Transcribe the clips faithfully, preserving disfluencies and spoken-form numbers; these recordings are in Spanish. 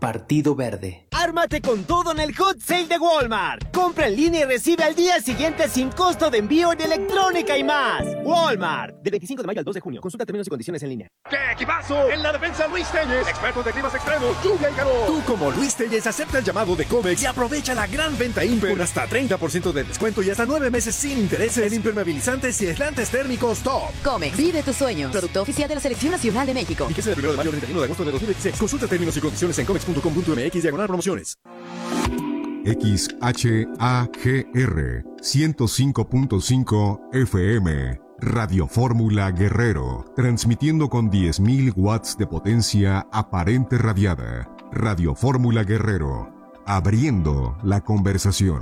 Partido Verde. ¡Ármate con todo en el Hot Sale de Walmart! Compra en línea y recibe al día siguiente sin costo de envío en electrónica y más. Walmart. Del veinticinco de mayo al dos de junio. Consulta términos y condiciones en línea. ¡Qué equipazo! En la defensa Luis Telles, expertos de climas extremos, lluvia y calor. Tú como Luis Telles acepta el llamado de Comex y aprovecha la gran venta Imper con hasta treinta por ciento de descuento y hasta nueve meses sin intereses en impermeabilizantes y aislantes térmicos top. Comex, vive tus sueños. Producto oficial de la Selección Nacional de México. Vigencia del primero de mayo al treinta y uno de agosto de dos mil veintiséis. Consulta términos y condiciones en comex punto com punto mx diagonal promociones. X H A G R ciento cinco punto cinco F M Radio Fórmula Guerrero, transmitiendo con diez mil watts de potencia aparente radiada. Radio Fórmula Guerrero, abriendo la conversación.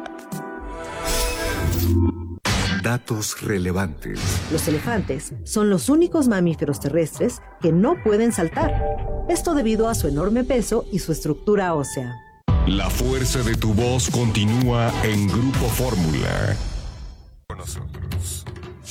Datos relevantes. Los elefantes son los únicos mamíferos terrestres que no pueden saltar. Esto debido a su enorme peso y su estructura ósea. La fuerza de tu voz continúa en Grupo Fórmula. Con nosotros.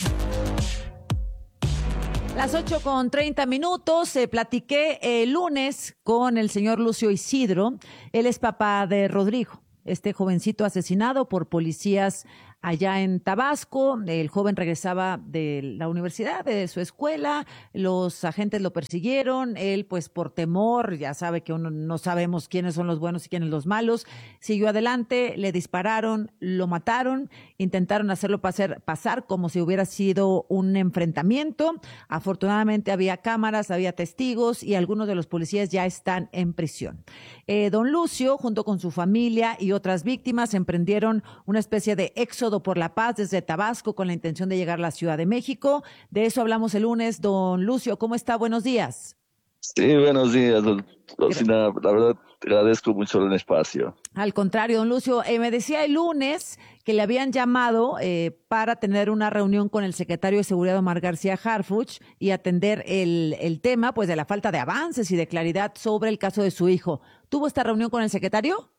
Las ocho con treinta minutos, eh, platiqué el lunes con el señor Lucio Isidro. Él es papá de Rodrigo, este jovencito asesinado por policías allá en Tabasco. El joven regresaba de la universidad, de su escuela, los agentes lo persiguieron, él pues por temor, ya sabe que uno no sabemos quiénes son los buenos y quiénes los malos, siguió adelante, le dispararon, lo mataron, intentaron hacerlo pasar, pasar como si hubiera sido un enfrentamiento. Afortunadamente había cámaras, había testigos y algunos de los policías ya están en prisión. Eh, don Lucio, junto con su familia y otras víctimas, emprendieron una especie de éxodo por la paz desde Tabasco con la intención de llegar a la Ciudad de México. De eso hablamos el lunes. Don Lucio, ¿cómo está? Buenos días. Sí, buenos días, Rosina. La verdad, te agradezco mucho el espacio. Al contrario, don Lucio, eh, me decía el lunes que le habían llamado eh, para tener una reunión con el secretario de Seguridad, Omar García Harfuch, y atender el, el tema pues de la falta de avances y de claridad sobre el caso de su hijo. ¿Tuvo esta reunión con el secretario?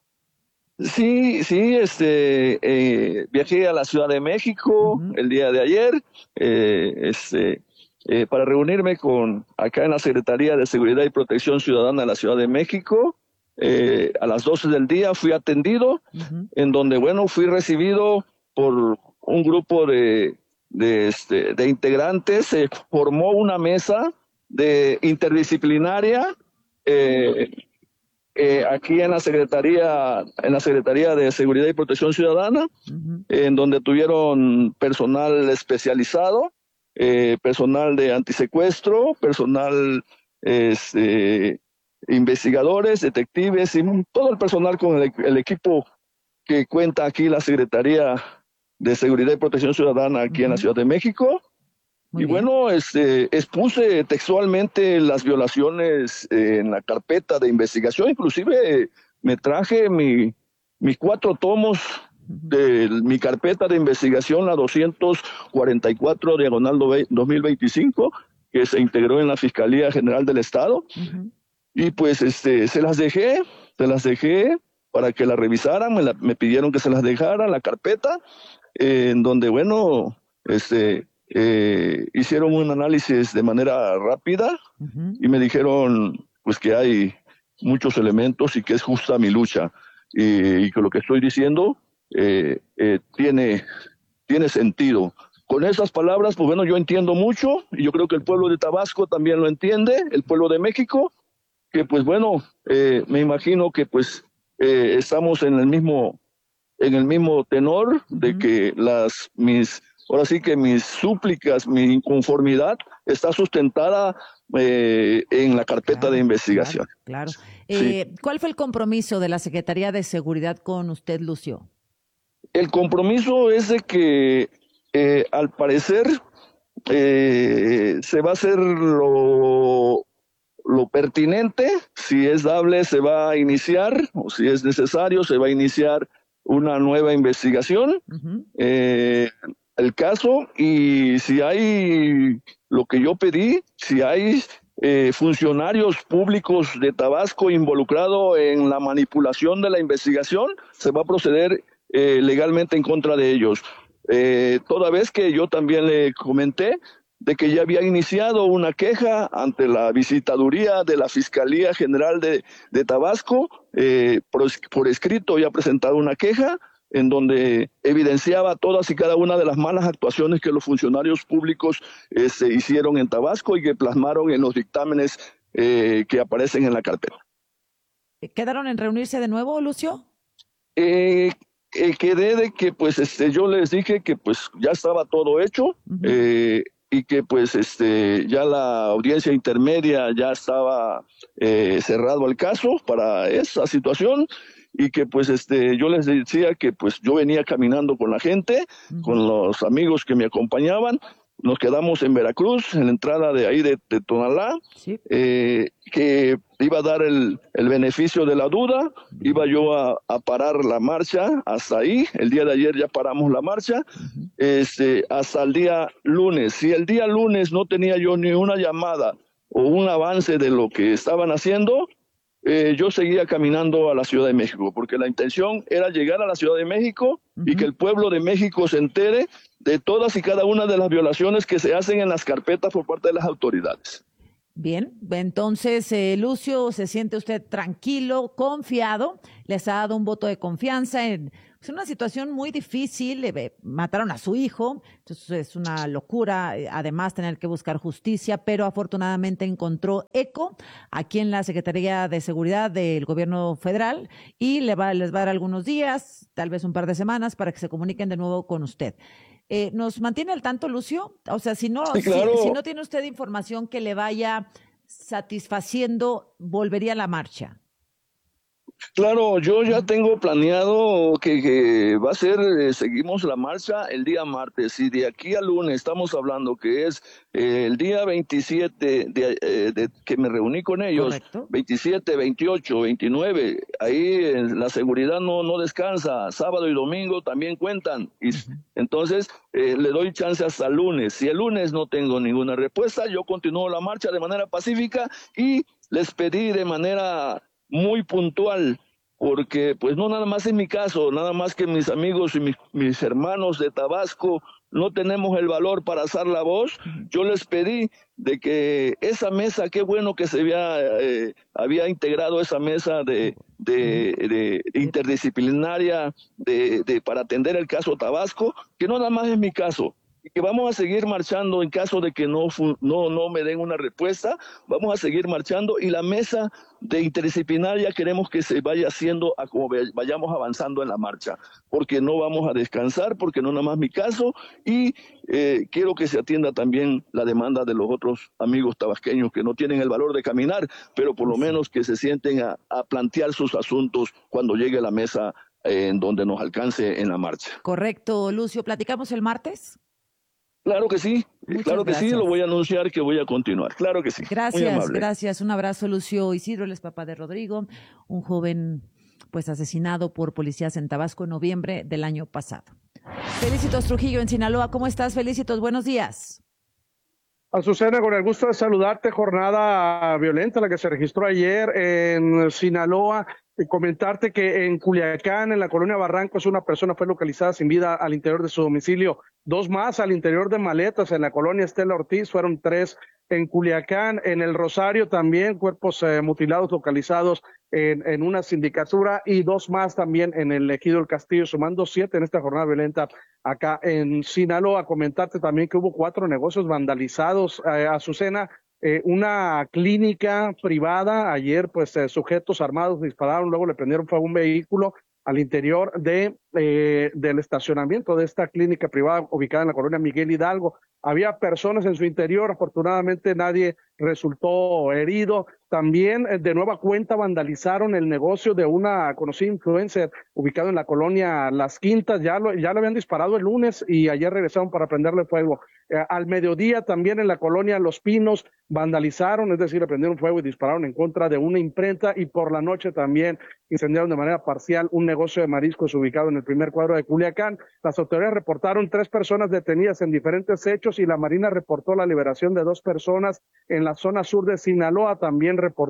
Sí, sí, este, eh, viajé a la Ciudad de México uh-huh. el día de ayer, eh, este, eh, para reunirme con acá en la Secretaría de Seguridad y Protección Ciudadana de la Ciudad de México. Eh, a las doce del día fui atendido, uh-huh. en donde, bueno, fui recibido por un grupo de, de, este, de integrantes. Se formó una mesa de interdisciplinaria, eh, Eh, aquí en la Secretaría, en la Secretaría de Seguridad y Protección Ciudadana, uh-huh. en donde tuvieron personal especializado, eh, personal de antisecuestro, personal, este, investigadores, detectives y todo el personal con el, el equipo que cuenta aquí la Secretaría de Seguridad y Protección Ciudadana aquí uh-huh. en la Ciudad de México. Muy y bien. Bueno, este, expuse textualmente las violaciones eh, en la carpeta de investigación, inclusive eh, me traje mi, mis cuatro tomos de mi carpeta de investigación, la doscientos cuarenta y cuatro diagonal dos mil veinticinco, que se integró en la Fiscalía General del Estado, uh-huh. y pues este, se las dejé, se las dejé para que la revisaran, me, la, me pidieron que se las dejara, la carpeta, eh, en donde, bueno, este... Eh, hicieron un análisis de manera rápida uh-huh. y me dijeron pues que hay muchos elementos y que es justa mi lucha y, y que lo que estoy diciendo eh, eh, tiene, tiene sentido. Con esas palabras, pues bueno, yo entiendo mucho y yo creo que el pueblo de Tabasco también lo entiende, el pueblo de México, que pues bueno, eh, me imagino que pues eh, estamos en el mismo, en el mismo tenor uh-huh. de que las mis Ahora sí que mis súplicas, mi inconformidad está sustentada eh, en la carpeta claro, de investigación. Claro. claro. Eh, sí. ¿Cuál fue el compromiso de la Secretaría de Seguridad con usted, Lucio? El compromiso es de que, eh, al parecer, eh, se va a hacer lo, lo pertinente. Si es dable, se va a iniciar, o si es necesario, se va a iniciar una nueva investigación. Uh-huh. Eh, el caso, y si hay lo que yo pedí, si hay eh, funcionarios públicos de Tabasco involucrados en la manipulación de la investigación, se va a proceder eh, legalmente en contra de ellos. Eh, toda vez que yo también le comenté de que ya había iniciado una queja ante la visitaduría de la Fiscalía General de, de Tabasco, eh, por, por escrito había presentado una queja en donde evidenciaba todas y cada una de las malas actuaciones que los funcionarios públicos eh, se hicieron en Tabasco y que plasmaron en los dictámenes eh, que aparecen en la carpeta. ¿Quedaron en reunirse de nuevo, Lucio? Eh, eh, quedé de que pues este, yo les dije que pues ya estaba todo hecho, uh-huh. eh, y que pues este ya la audiencia intermedia ya estaba eh, cerrado el caso para esa situación, y que pues este yo les decía que pues yo venía caminando con la gente, uh-huh. con los amigos que me acompañaban. Nos quedamos en Veracruz, en la entrada de ahí de, de Tonalá, sí. eh, que iba a dar el, el beneficio de la duda, iba yo a, a parar la marcha hasta ahí. El día de ayer ya paramos la marcha, uh-huh. este, hasta el día lunes. Si el día lunes no tenía yo ni una llamada o un avance de lo que estaban haciendo, eh, yo seguía caminando a la Ciudad de México, porque la intención era llegar a la Ciudad de México, uh-huh. y que el pueblo de México se entere de todas y cada una de las violaciones que se hacen en las carpetas por parte de las autoridades. Bien, entonces, eh, Lucio, ¿se siente usted tranquilo, confiado? Les ha dado un voto de confianza en pues, una situación muy difícil. Eh, mataron a su hijo, entonces es una locura, eh, además tener que buscar justicia, pero afortunadamente encontró eco aquí en la Secretaría de Seguridad del Gobierno Federal y le va, les va a dar algunos días, tal vez un par de semanas, para que se comuniquen de nuevo con usted. Eh, ¿Nos mantiene al tanto, Lucio? O sea, si no, sí, claro. si, si no tiene usted información que le vaya satisfaciendo, ¿volvería a la marcha? Claro, yo ya tengo planeado que, que va a ser, eh, seguimos la marcha el día martes, y de aquí al lunes estamos hablando que es eh, el día veintisiete de, eh, de que me reuní con ellos. Correcto. veintisiete, veintiocho, veintinueve, ahí eh, la seguridad no, no descansa, sábado y domingo también cuentan, y uh-huh. entonces eh, le doy chance hasta el lunes. Si el lunes no tengo ninguna respuesta, yo continúo la marcha de manera pacífica, y les pedí de manera muy puntual, porque pues no nada más en mi caso, nada más que mis amigos y mis, mis hermanos de Tabasco no tenemos el valor para alzar la voz. Yo les pedí de que esa mesa, qué bueno que se había, eh, había integrado esa mesa de, de, de interdisciplinaria de, de, para atender el caso Tabasco, que no nada más es mi caso, y que vamos a seguir marchando en caso de que no, no, no me den una respuesta. Vamos a seguir marchando, y la mesa de interdisciplinaria queremos que se vaya haciendo a como vayamos avanzando en la marcha, porque no vamos a descansar, porque no nada más mi caso, y eh, quiero que se atienda también la demanda de los otros amigos tabasqueños que no tienen el valor de caminar, pero por lo menos que se sienten a, a plantear sus asuntos cuando llegue la mesa eh, en donde nos alcance en la marcha. Correcto, Lucio. ¿Platicamos el martes? Claro que sí, Muchas claro que gracias. sí, lo voy a anunciar que voy a continuar, claro que sí. Gracias, gracias. Un abrazo, Lucio Isidro, él es papá de Rodrigo, un joven pues asesinado por policías en Tabasco en noviembre del año pasado. Felicitos Trujillo en Sinaloa, ¿cómo estás? Felicitos, buenos días. Azucena, con el gusto de saludarte. Jornada violenta la que se registró ayer en Sinaloa. Y comentarte que en Culiacán, en la colonia Barrancos, una persona fue localizada sin vida al interior de su domicilio. Dos más al interior de maletas en la colonia Estela Ortiz, fueron tres en Culiacán. En el Rosario también cuerpos eh, mutilados localizados en, en una sindicatura, y dos más también en el Ejido del Castillo, sumando siete en esta jornada violenta acá en Sinaloa. Comentarte también que hubo cuatro negocios vandalizados, eh, Azucena. Eh, una clínica privada, ayer pues eh, sujetos armados dispararon, luego le prendieron fuego a un vehículo al interior de eh, del estacionamiento de esta clínica privada ubicada en la colonia Miguel Hidalgo. Había personas en su interior, afortunadamente nadie resultó herido. También eh, de nueva cuenta vandalizaron el negocio de una conocida influencer ubicado en la colonia Las Quintas. Ya lo, ya lo habían disparado el lunes y ayer regresaron para prenderle fuego. Eh, al mediodía también en la colonia Los Pinos vandalizaron, es decir, le prendieron fuego y dispararon en contra de una imprenta, y por la noche también incendiaron de manera parcial un negocio de mariscos ubicado en el primer cuadro de Culiacán. Las autoridades reportaron tres personas detenidas en diferentes hechos, y la Marina reportó la liberación de dos personas. En la zona sur de Sinaloa también reportó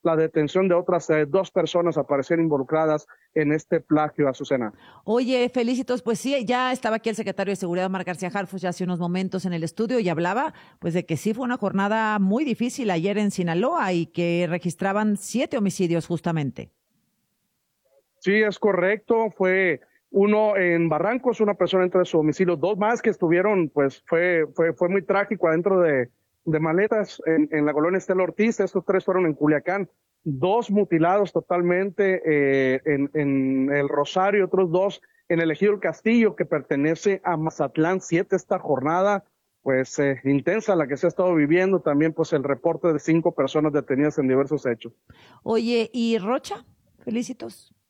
la detención de otras eh, dos personas a parecer involucradas en este plagio, Azucena. Oye, Felicitos, pues sí, ya estaba aquí el secretario de Seguridad, Omar García Harfuch, ya hace unos momentos en el estudio y hablaba pues de que sí fue una jornada muy difícil ayer en Sinaloa y que registraban siete homicidios justamente. Sí, es correcto, fue uno en Barrancos, una persona entre su domicilio, dos más que estuvieron, pues fue fue fue muy trágico adentro de, de maletas en, en la colonia Estela Ortiz. Estos tres fueron en Culiacán, dos mutilados totalmente eh, en, en el Rosario, otros dos en el Ejido del Castillo, que pertenece a Mazatlán. Siete esta jornada, pues eh, intensa la que se ha estado viviendo, también pues el reporte de cinco personas detenidas en diversos hechos. Oye, ¿y Rocha? Felicitos.